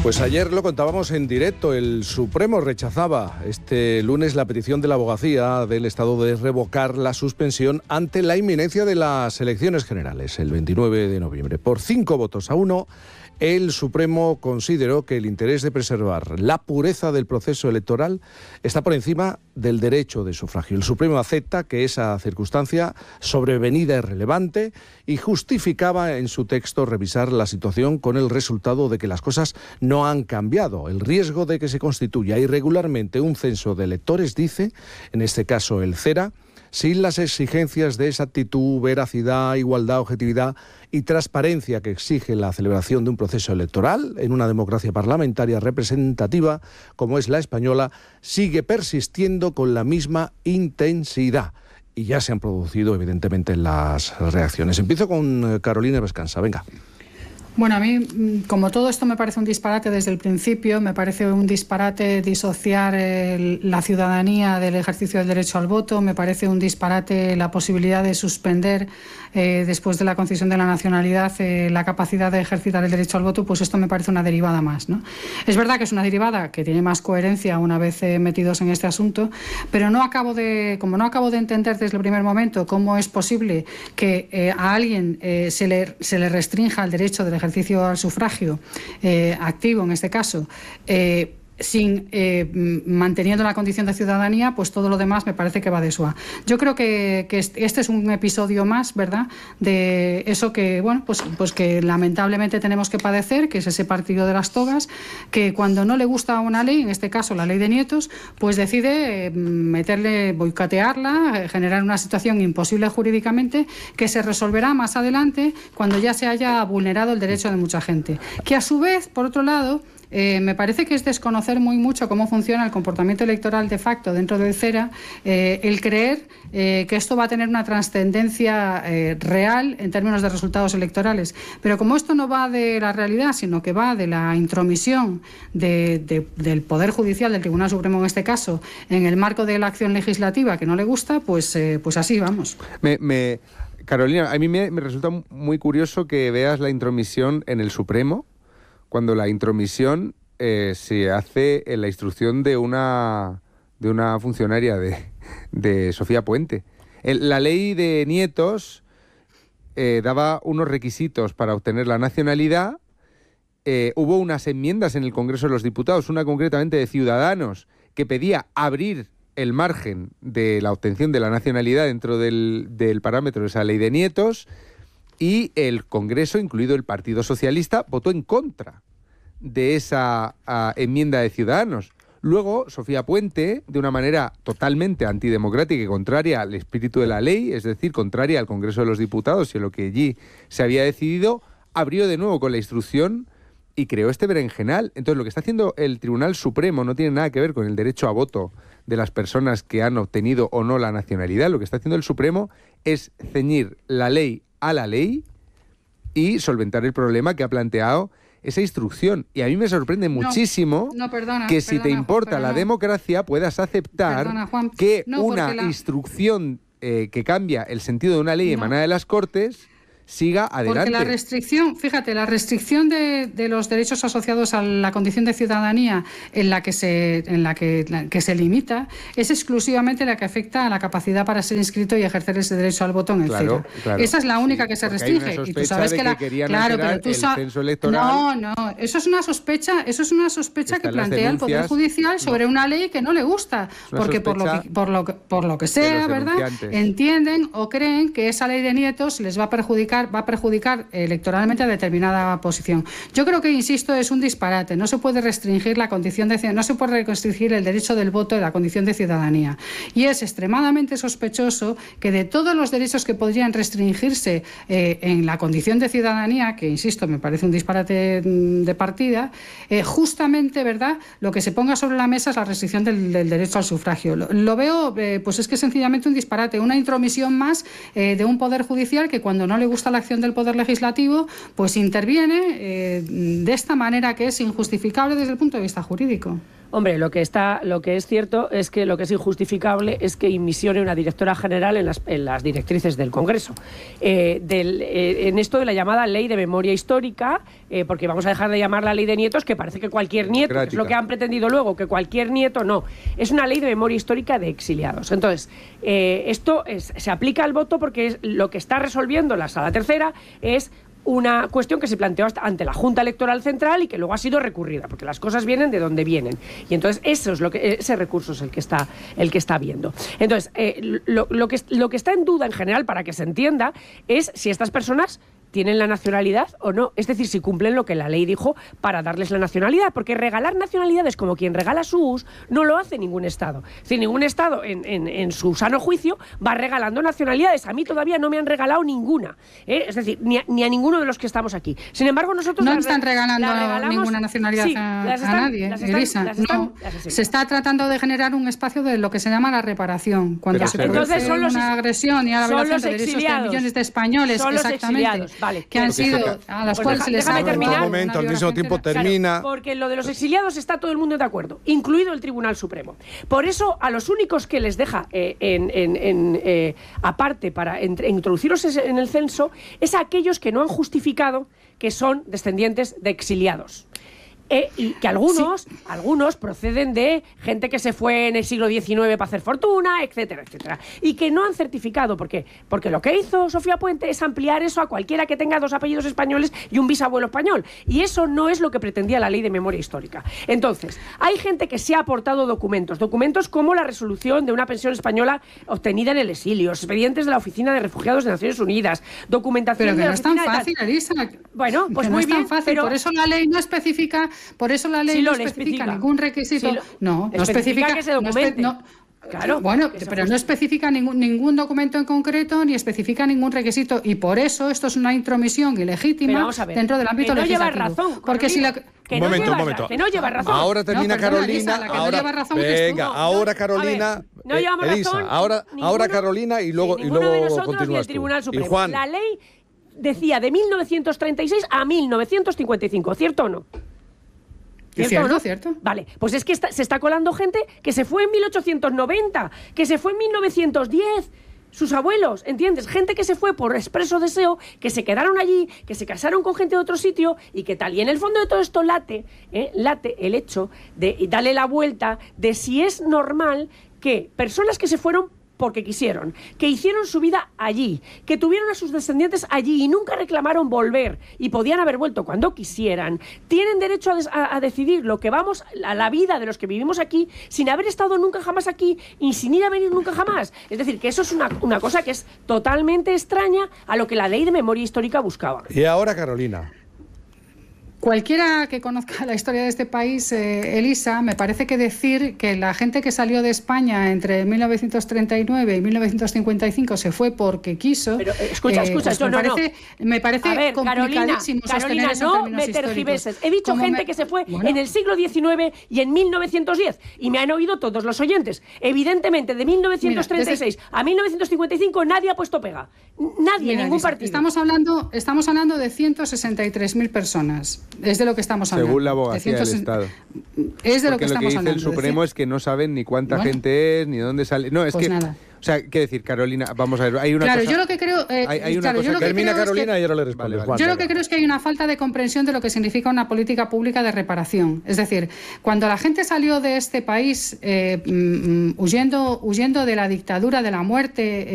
Pues ayer lo contábamos en directo, el Supremo rechazaba este lunes la petición de la abogacía del Estado de revocar la suspensión ante la inminencia de las elecciones generales, el 29 de noviembre. Por 5-1, el Supremo consideró que el interés de preservar la pureza del proceso electoral está por encima del derecho de sufragio. El Supremo acepta que esa circunstancia sobrevenida es relevante y justificaba en su texto revisar la situación con el resultado de que las cosas no han cambiado. El riesgo de que se constituya irregularmente un censo de electores, dice, en este caso el CERA, sin las exigencias de exactitud, veracidad, igualdad, objetividad y transparencia que exige la celebración de un proceso electoral en una democracia parlamentaria representativa como es la española, sigue persistiendo con la misma intensidad. Y ya se han producido, evidentemente, las reacciones. Empiezo con Carolina Vescanza. Venga. Bueno, a mí, como todo esto me parece un disparate desde el principio, me parece un disparate disociar la ciudadanía del ejercicio del derecho al voto, me parece un disparate la posibilidad de suspender, después de la concesión de la nacionalidad, la capacidad de ejercitar el derecho al voto, pues esto me parece una derivada más, ¿no? Es verdad que es una derivada que tiene más coherencia una vez metidos en este asunto, pero como no acabo de entender desde el primer momento cómo es posible que a alguien se le restrinja el derecho del ejercicio al sufragio activo, en este caso, sin manteniendo la condición de ciudadanía, pues todo lo demás me parece que va de suá. Yo creo que este es un episodio más, ¿verdad?, de eso que, bueno, pues que lamentablemente tenemos que padecer, que es ese partido de las togas, que cuando no le gusta una ley, en este caso la ley de nietos, pues decide boicotearla, generar una situación imposible jurídicamente, que se resolverá más adelante cuando ya se haya vulnerado el derecho de mucha gente. Que a su vez, por otro lado, me parece que es desconocer muy mucho cómo funciona el comportamiento electoral de facto dentro del CERA, el creer que esto va a tener una trascendencia real en términos de resultados electorales. Pero como esto no va de la realidad, sino que va de la intromisión del Poder Judicial, del Tribunal Supremo en este caso, en el marco de la acción legislativa que no le gusta, pues así vamos. Carolina, a mí me resulta muy curioso que veas la intromisión en el Supremo, cuando la intromisión se hace en la instrucción de una funcionaria de Sofía Puente. La ley de nietos daba unos requisitos para obtener la nacionalidad. Hubo unas enmiendas en el Congreso de los Diputados, una concretamente de Ciudadanos, que pedía abrir el margen de la obtención de la nacionalidad dentro del parámetro de esa ley de nietos. Y el Congreso, incluido el Partido Socialista, votó en contra de esa enmienda de Ciudadanos. Luego, Sofía Puente, de una manera totalmente antidemocrática y contraria al espíritu de la ley, es decir, contraria al Congreso de los Diputados y a lo que allí se había decidido, abrió de nuevo con la instrucción y creó este berenjenal. Entonces, lo que está haciendo el Tribunal Supremo no tiene nada que ver con el derecho a voto de las personas que han obtenido o no la nacionalidad. Lo que está haciendo el Supremo es ceñir la ley a la ley y solventar el problema que ha planteado esa instrucción. Y a mí me sorprende muchísimo que si te importa la democracia puedas aceptar que una instrucción que cambia el sentido de una ley emanada de las Cortes siga adelante. Porque la restricción, fíjate, la restricción de los derechos asociados a la condición de ciudadanía en la que se limita es exclusivamente la que afecta a la capacidad para ser inscrito y ejercer ese derecho al voto en el CERA. Claro, esa es la única que se restringe. Y tú sabes que pero tú censo electoral. No, eso es una sospecha que plantea el Poder Judicial sobre una ley que no le gusta, porque por lo que sea, ¿verdad?, entienden o creen que esa ley de nietos les va a perjudicar electoralmente a determinada posición. Yo creo que, insisto, es un disparate. No se puede restringir la condición no se puede restringir el derecho del voto de la condición de ciudadanía. Y es extremadamente sospechoso que de todos los derechos que podrían restringirse en la condición de ciudadanía, que, insisto, me parece un disparate de partida, justamente, ¿verdad?, lo que se ponga sobre la mesa es la restricción del derecho al sufragio. Lo veo, pues es que es sencillamente un disparate, una intromisión más de un Poder Judicial que, cuando no le gusta la acción del Poder Legislativo, pues interviene de esta manera que es injustificable desde el punto de vista jurídico. Hombre, lo que es cierto es que lo que es injustificable es que inmisione una directora general en las directrices del Congreso. En esto de la llamada Ley de Memoria Histórica, porque vamos a dejar de llamar la Ley de Nietos, que parece que cualquier nieto, que es lo que han pretendido luego, que cualquier nieto, no. Es una Ley de Memoria Histórica de exiliados. Entonces, esto se aplica al voto porque lo que está resolviendo la Sala Tercera es una cuestión que se planteó ante la Junta Electoral Central y que luego ha sido recurrida, porque las cosas vienen de donde vienen. Y entonces eso es ese recurso es el que está viendo. Entonces, lo que está en duda en general, para que se entienda, es si estas personas tienen la nacionalidad o no, es decir, si cumplen lo que la ley dijo para darles la nacionalidad, porque regalar nacionalidades como quien regala sus no lo hace ningún Estado. Es decir, ningún Estado en su sano juicio va regalando nacionalidades. A mí todavía no me han regalado ninguna, es decir, ni a ninguno de los que estamos aquí. Sin embargo, nosotros no están regalando ninguna nacionalidad a nadie, Elisa. Se está tratando de generar un espacio de lo que se llama la reparación, cuando se produce una agresión y a la violación de derechos de millones de españoles, exactamente. Vale, que han sido a las cuales se les ha terminar. Un momento, al mismo tiempo termina. Claro, porque lo de los exiliados está todo el mundo de acuerdo, incluido el Tribunal Supremo. Por eso, a los únicos que les deja aparte para introducirlos en el censo es a aquellos que no han justificado que son descendientes de exiliados. Y que algunos proceden de gente que se fue en el siglo XIX para hacer fortuna, etcétera, etcétera. Y que no han certificado. ¿Por qué? Porque lo que hizo Sofía Puente es ampliar eso a cualquiera que tenga 2 apellidos españoles y un bisabuelo español. Y eso no es lo que pretendía la Ley de Memoria Histórica. Entonces, hay gente que sí ha aportado documentos como la resolución de una pensión española obtenida en el exilio, expedientes de la Oficina de Refugiados de Naciones Unidas, documentación pero que de la no es tan fácil, Elisa. Bueno, pues muy bien, pero por eso la ley no especifica. Por eso la ley no especifica ningún requisito. No especifica que se documente. Claro, bueno, pero no especifica ningún documento en concreto ni especifica ningún requisito y por eso esto es una intromisión ilegítima dentro del ámbito legislativo. No lleva razón, porque si un momento. Que no lleva razón. Ahora termina Carolina. Ahora Carolina. No llevamos Elisa, razón. ahora Carolina y luego continúas tú. Tribunal Supremo. Y Juan. La ley decía de 1936 a 1955, ¿cierto o no? ¿Cierto? Vale, pues es que se está colando gente que se fue en 1890, que se fue en 1910, sus abuelos, ¿entiendes? Gente que se fue por expreso deseo, que se quedaron allí, que se casaron con gente de otro sitio y que tal. Y en el fondo de todo esto late el hecho de darle la vuelta de si es normal que personas que se fueron porque quisieron, que hicieron su vida allí, que tuvieron a sus descendientes allí y nunca reclamaron volver y podían haber vuelto cuando quisieran, tienen derecho a decidir lo que vamos a la vida de los que vivimos aquí sin haber estado nunca jamás aquí y sin ir a venir nunca jamás. Es decir, que eso es una cosa que es totalmente extraña a lo que la Ley de Memoria Histórica buscaba. Y ahora Carolina. Cualquiera que conozca la historia de este país, Elisa, me parece que decir que la gente que salió de España entre 1939 y 1955 se fue porque quiso. Pero escucha, pues me parece ver, complicadísimo Carolina, no me tergiverses. He dicho gente que se fue en el siglo XIX y en 1910 y me han oído todos los oyentes. Evidentemente, de 1936 a 1955 nadie ha puesto pega. Nadie, ningún Elisa, partido. Estamos hablando de 163.000 personas. Es de lo que estamos hablando. Según la abogacía del Estado. Es de lo que estamos hablando. Porque lo que dice el Supremo es que no saben ni cuánta gente es, ni dónde sale. No, es pues que... Nada. O sea, ¿qué decir, Carolina? Vamos a ver, hay una cosa... yo lo que creo... Termina Carolina y ahora le responde. Yo lo que creo es que hay una falta de comprensión de lo que significa una política pública de reparación. Es decir, cuando la gente salió de este país huyendo de la dictadura, de la muerte...